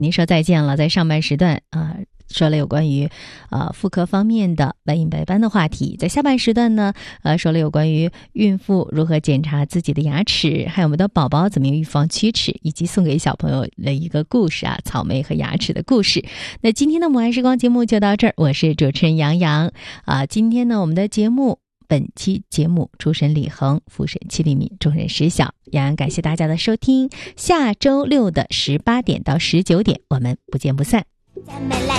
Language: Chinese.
您说再见了，在上半时段说了有关于妇科方面的白银白斑的话题，在下半时段呢说了有关于孕妇如何检查自己的牙齿，还有我们的宝宝怎么预防龋齿，以及送给小朋友的一个故事草莓和牙齿的故事。那今天的母爱时光节目就到这儿，我是主持人杨洋今天呢我们的本期节目主审李恒，副审戚立敏，众人识晓。杨洋感谢大家的收听，下周六的18点到19点我们不见不散。 咱们来